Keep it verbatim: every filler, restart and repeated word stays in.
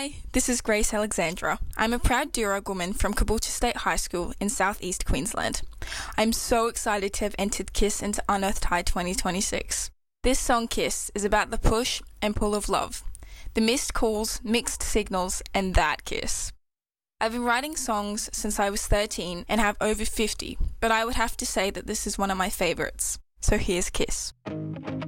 Hi, this is Grace Alexandra. I'm a proud Dura woman from Caboolture State High School in southeast Queensland. I'm so excited to have entered KISS into Unearthed High twenty twenty-six. This song, KISS, is about the push and pull of love, the missed calls, mixed signals, and that kiss. I've been writing songs since I was thirteen and have over fifty, but I would have to say that this is one of my favourites. So here's KISS.